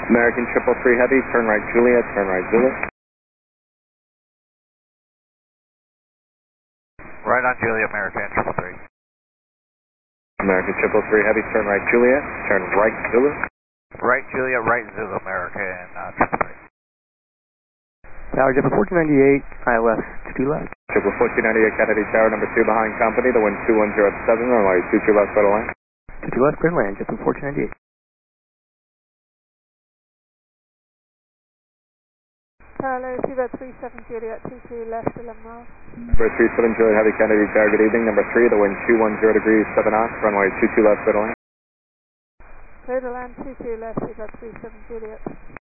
American 333 Heavy, turn right Juliet, turn right Zulu. Right on Juliet, American 333. American 333 Heavy, turn right Juliet, turn right Zulu. Right Juliet, right Zulu, American 333. Tower Jet 1498, ILS 22 left. Triple 1498 Kennedy Tower, number 2 behind company, the wind 2107, runway 22 left, clear to land. 22 left, clear to land, Jet 1498. Parallel Seabird 37 Juliet, 22 left, 11 miles. Number 37 Juliet Heavy Kennedy Tower, good evening. Number 3, the wind 210 degrees, 7 knots, runway 22 left, clear to land. Clear to land, 22 left, Seabird 37 Juliet.